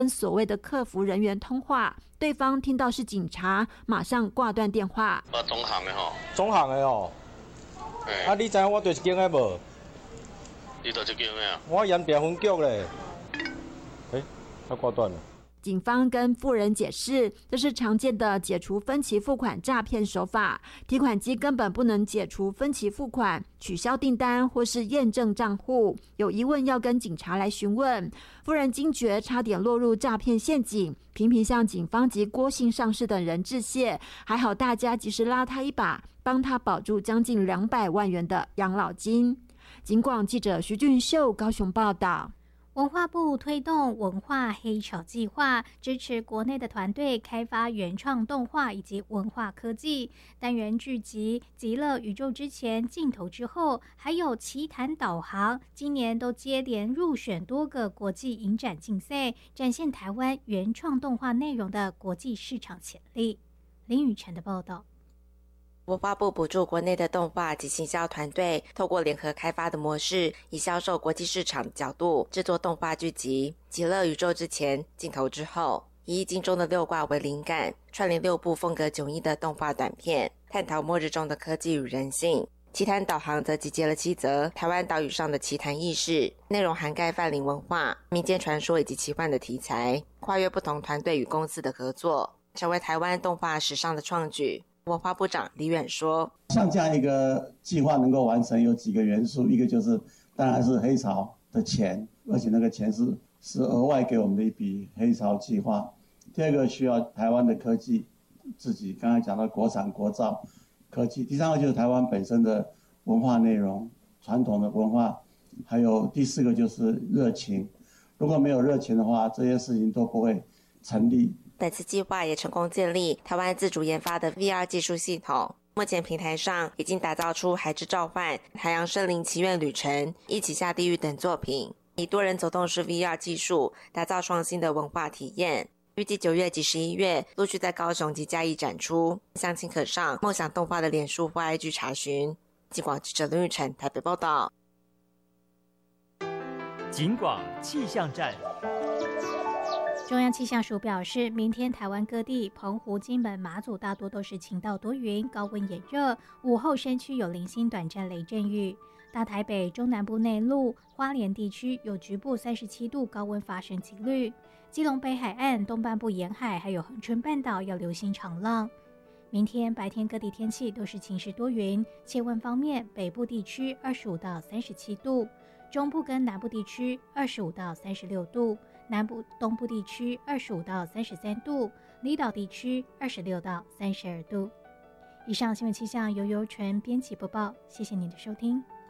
跟所谓的客服人员通话，对方听到是警察，马上挂断电话。 中行的吼， 中行的哦。啊，你知影我对一间的无？ 你对一间的啊？ 我盐田分局嘞。他挂断了。 警方跟富人解释，这是常见的解除分期付款诈骗手法，提款机根本不能解除分期付款、取消订单或是验证账户。有疑问要跟警察来询问。富人惊觉差点落入诈骗陷阱，频频向警方及郭姓上士等人致谢，还好大家及时拉他一把，帮他保住将近200万元的养老金。警广记者徐俊秀高雄报道。 文化部推动文化黑潮计划，支持国内的团队开发原创动画以及文化科技单元剧集《极乐宇宙之前》镜头之后，还有奇谈导航，今年都接连入选多个国际影展竞赛，展现台湾原创动画内容的国际市场潜力。林雨晨的报道。 文化部补助国内的动画及行销团队，透过联合开发的模式，以销售国际市场的角度制作动画剧集《极乐宇宙之前》镜头之后，以易经中的6卦为灵感，串联6部风格迥异的动画短片，探讨末日中的科技与人性。奇谈导航则集结了7则台湾岛屿上的奇谈异事，内容涵盖泛灵文化、民间传说以及奇幻的题材，跨越不同团队与公司的合作，成为台湾动画史上的创举。文化部长李远说， 像这样一个计划能够完成有几个元素，一个就是当然是黑潮的钱，而且那个钱是额外给我们的一笔黑潮计划。第二个需要台湾的科技，自己刚才讲到国产国造科技。第三个就是台湾本身的文化内容，传统的文化，还有第4个就是热情。如果没有热情的话，这些事情都不会成立。 本次计划也成功建立台湾自主研发的 VR 技术系统，目前平台上已经打造出《海之召唤》、《海洋生灵奇愿旅程》、《一起下地狱》等作品，以多人走动式 VR 技术打造创新的文化体验。预计9月及11月陆续在高雄及嘉义展出，详情可上梦想动画的脸书或 IG 查询。警广记者林玉成台北报道。 警广气象站。 中央气象署表示，明天台湾各地澎湖、金门、马祖大多都是晴到多云，高温炎热，午后山区有零星短暂雷阵雨。大台北、中南部内陆、花莲地区有局部37度高温发生几率。基隆北海岸、东半部沿海还有恒春半岛要留心长浪。明天白天各地天气都是晴时多云，气温方面，北部地区25到37度，中部跟南部地区25到36度。南部、东部地区25到33度，离岛地区26到32度。以上新闻气象由尤纯编辑播报，谢谢您的收听。